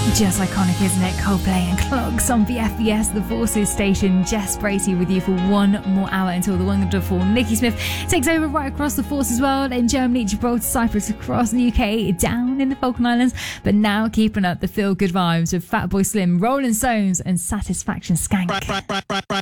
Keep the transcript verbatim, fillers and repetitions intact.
Just iconic, isn't it? Coldplay and Clogs on B F B S, the Forces station. Jess Bracey with you for one more hour until the wonderful Nikki Smith takes over right across the Forces world in Germany, Gibraltar, Cyprus, across the U K, down in the Falkland Islands. But now keeping up the feel-good vibes with Fatboy Slim, Rolling Stones and Satisfaction Skank.